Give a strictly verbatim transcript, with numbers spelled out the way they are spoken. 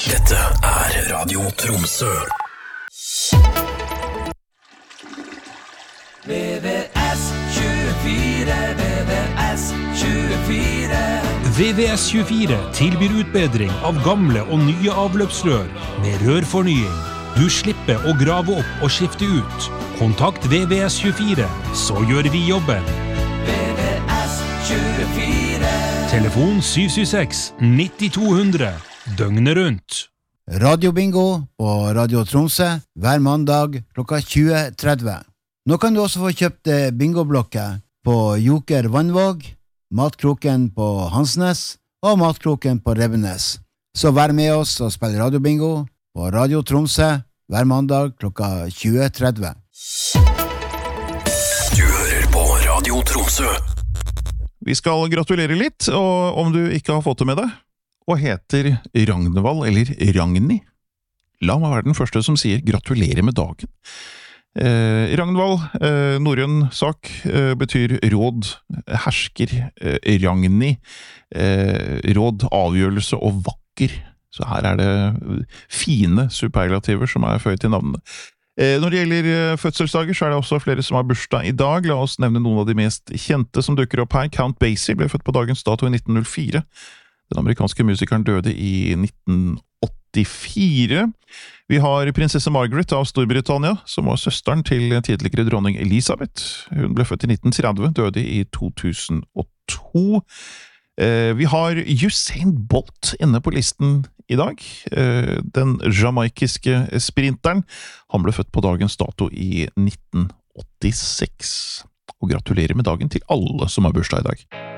Dette er Radio Tromsø. V V S tjuefire, V V S tjuefire. V V S tjuefire tilbyr utbedring av gamle og nye avløpsrør med rørfornying. Du slipper å grave opp og skifte ut. Kontakt V V S tjuefire, så gjør vi jobben. V V S tjuefire. Telefon syv syv seks ni to hundre, døgnet rundt. Radio Bingo på Radio Tromsø hver mandag klokka tjue tretti. Nå kan du også få kjøpt bingoblokker på Joker Vannvåg, Matkroken på Hansnes og Matkroken på Rebbenes. Så vær med oss og spill Radio Bingo på Radio Tromsø hver mandag klokka tjue tretti. Du hører på Radio Tromsø. Vi skal gratulere litt, og om du ikke har fått det med deg, og heter Ragnvald eller Ragni, la meg være den første som sier gratulerer med dagen. Eh, Ragnvald, eh, norrøn sak, eh, betyr råd, hersker, eh, Ragni, eh, råd, avgjørelse og vakker. Så her er det fine superlativer som er føyd til navnene. Eh, når det gjelder fødselsdager, så er det også flere som har bursdag i dag. La oss nevne noen av de mest kjente som dukker opp her. Count Basie ble født på dagens dato i nitten null fire. Den amerikanske musikeren døde i nitten åttifire. Vi har prinsesse Margaret av Storbritannia, som var søsteren til tidligere dronning Elisabeth. Hun ble født i nitten tretti, døde i to tusen og to. Eh, vi har Usain Bolt inne på listen i dag. Eh, den jamaikiske sprinteren. Han ble født på dagens dato i nitten åttiseks. Og gratulerer med dagen til alle som har bursdag i dag.